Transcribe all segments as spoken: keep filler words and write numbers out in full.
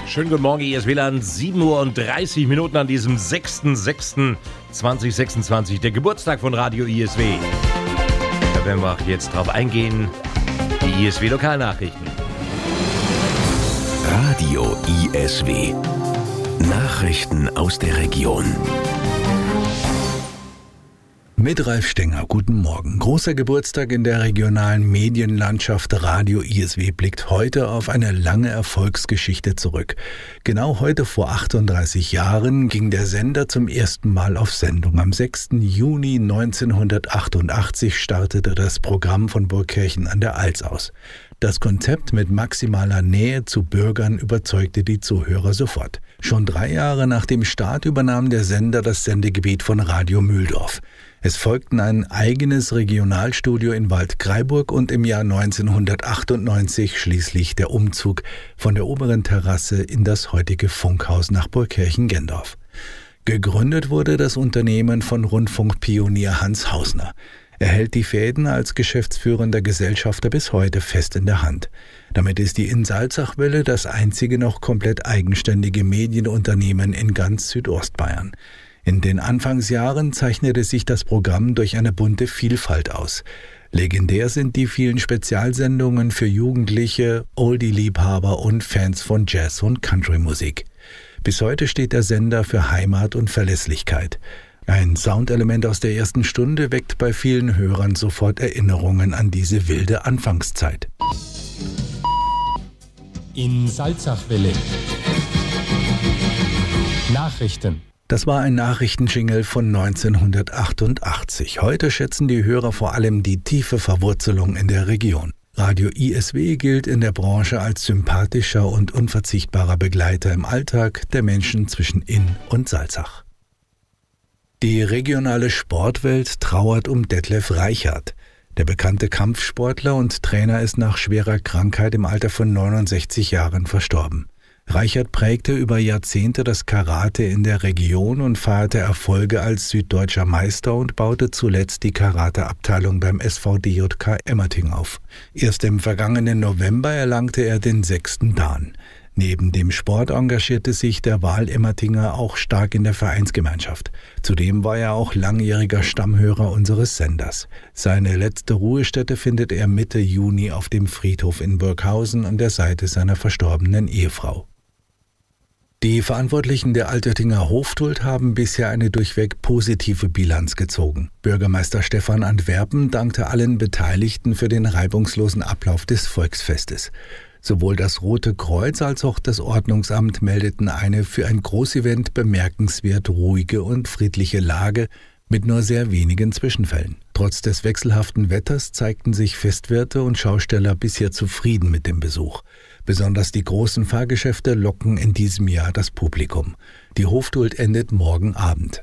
Schönen guten Morgen, I S W-Land. sieben Uhr und dreißig Minuten an diesem sechster sechster zweitausendsechsundzwanzig, der Geburtstag von Radio I S W. Da werden wir auch jetzt drauf eingehen. Die I S W-Lokalnachrichten. Radio I S W. Nachrichten aus der Region. Mit Ralf Stenger, guten Morgen. Großer Geburtstag in der regionalen Medienlandschaft. Radio I S W blickt heute auf eine lange Erfolgsgeschichte zurück. Genau heute vor achtunddreißig Jahren ging der Sender zum ersten Mal auf Sendung. Am sechster Juni neunzehnhundertachtundachtzig startete das Programm von Burgkirchen an der Alz aus. Das Konzept mit maximaler Nähe zu Bürgern überzeugte die Zuhörer sofort. Schon drei Jahre nach dem Start übernahm der Sender das Sendegebiet von Radio Mühldorf. Es folgten ein eigenes Regionalstudio in Waldkraiburg und im Jahr neunzehnhundertachtundneunzig schließlich der Umzug von der oberen Terrasse in das heutige Funkhaus nach Burgkirchen-Gendorf. Gegründet wurde das Unternehmen von Rundfunkpionier Hans Hausner. Er hält die Fäden als geschäftsführender Gesellschafter bis heute fest in der Hand. Damit ist die Insalzachwelle das einzige noch komplett eigenständige Medienunternehmen in ganz Südostbayern. In den Anfangsjahren zeichnete sich das Programm durch eine bunte Vielfalt aus. Legendär sind die vielen Spezialsendungen für Jugendliche, Oldie-Liebhaber und Fans von Jazz- und Country-Musik. Bis heute steht der Sender für Heimat und Verlässlichkeit. Ein Soundelement aus der ersten Stunde weckt bei vielen Hörern sofort Erinnerungen an diese wilde Anfangszeit. In Salzachwelle. Nachrichten. Das war ein Nachrichtenjingle von neunzehnhundertachtundachtzig. Heute schätzen die Hörer vor allem die tiefe Verwurzelung in der Region. Radio I S W gilt in der Branche als sympathischer und unverzichtbarer Begleiter im Alltag der Menschen zwischen Inn und Salzach. Die regionale Sportwelt trauert um Detlef Reichart. Der bekannte Kampfsportler und Trainer ist nach schwerer Krankheit im Alter von neunundsechzig Jahren verstorben. Reichart prägte über Jahrzehnte das Karate in der Region und feierte Erfolge als süddeutscher Meister und baute zuletzt die Karateabteilung beim S V D J K Emmerting auf. Erst im vergangenen November erlangte er den sechsten Dan. Neben dem Sport engagierte sich der Wahl-Emmertinger auch stark in der Vereinsgemeinschaft. Zudem war er auch langjähriger Stammhörer unseres Senders. Seine letzte Ruhestätte findet er Mitte Juni auf dem Friedhof in Burghausen an der Seite seiner verstorbenen Ehefrau. Die Verantwortlichen der Altöttinger Hoftult haben bisher eine durchweg positive Bilanz gezogen. Bürgermeister Stefan Antwerpen dankte allen Beteiligten für den reibungslosen Ablauf des Volksfestes. Sowohl das Rote Kreuz als auch das Ordnungsamt meldeten eine für ein Großevent bemerkenswert ruhige und friedliche Lage mit nur sehr wenigen Zwischenfällen. Trotz des wechselhaften Wetters zeigten sich Festwirte und Schausteller bisher zufrieden mit dem Besuch. Besonders die großen Fahrgeschäfte locken in diesem Jahr das Publikum. Die Hoftult endet morgen Abend.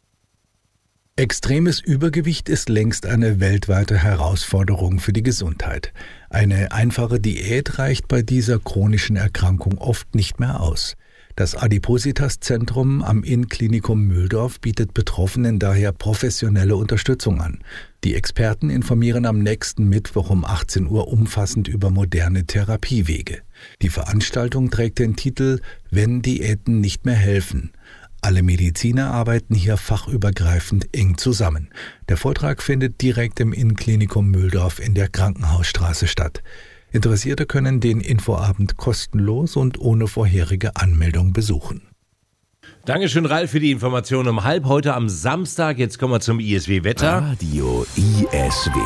Extremes Übergewicht ist längst eine weltweite Herausforderung für die Gesundheit. Eine einfache Diät reicht bei dieser chronischen Erkrankung oft nicht mehr aus. Das Adipositas-Zentrum am Inn-Klinikum Mühldorf bietet Betroffenen daher professionelle Unterstützung an. Die Experten informieren am nächsten Mittwoch um achtzehn Uhr umfassend über moderne Therapiewege. Die Veranstaltung trägt den Titel »Wenn Diäten nicht mehr helfen«. Alle Mediziner arbeiten hier fachübergreifend eng zusammen. Der Vortrag findet direkt im Inn-Klinikum Mühldorf in der Krankenhausstraße statt. Interessierte können den Infoabend kostenlos und ohne vorherige Anmeldung besuchen. Dankeschön, Ralf, für die Information um halb heute am Samstag. Jetzt kommen wir zum I S W-Wetter. Radio I S W.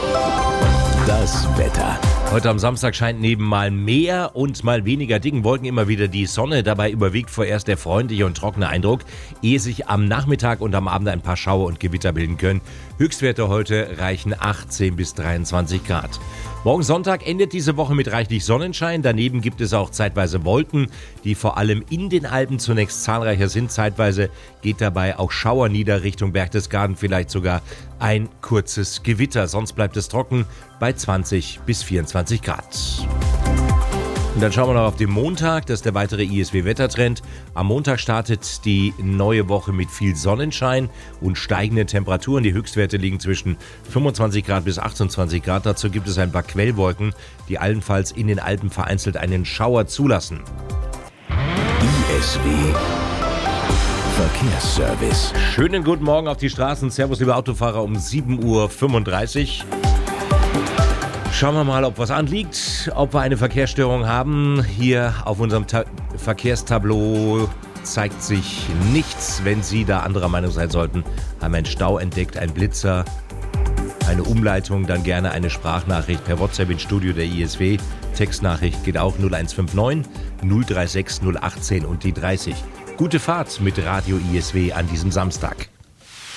Das Wetter. Heute am Samstag scheint neben mal mehr und mal weniger dicken Wolken immer wieder die Sonne. Dabei überwiegt vorerst der freundliche und trockene Eindruck, ehe sich am Nachmittag und am Abend ein paar Schauer und Gewitter bilden können. Höchstwerte heute reichen achtzehn bis dreiundzwanzig Grad. Morgen Sonntag endet diese Woche mit reichlich Sonnenschein. Daneben gibt es auch zeitweise Wolken, die vor allem in den Alpen zunächst zahlreicher sind. Zeitweise geht dabei auch Schauer nieder Richtung Berchtesgaden, vielleicht sogar ein kurzes Gewitter. Sonst bleibt es trocken bei zwanzig bis vierundzwanzig Grad. Und dann schauen wir noch auf den Montag, das ist der weitere I S W-Wettertrend. Am Montag startet die neue Woche mit viel Sonnenschein und steigenden Temperaturen. Die Höchstwerte liegen zwischen fünfundzwanzig Grad bis achtundzwanzig Grad. Dazu gibt es ein paar Quellwolken, die allenfalls in den Alpen vereinzelt einen Schauer zulassen. S W Verkehrsservice. Schönen guten Morgen auf die Straßen. Servus, liebe Autofahrer, um sieben Uhr fünfunddreißig. Schauen wir mal, ob was anliegt, ob wir eine Verkehrsstörung haben. Hier auf unserem Ta- Verkehrstableau zeigt sich nichts. Wenn Sie da anderer Meinung sein sollten, haben einen Stau entdeckt, ein Blitzer, eine Umleitung, dann gerne eine Sprachnachricht per WhatsApp ins Studio der I S W. Textnachricht geht auch null eins fünf neun null drei sechs null achtzehn und die dreißig. Gute Fahrt mit Radio I S W an diesem Samstag.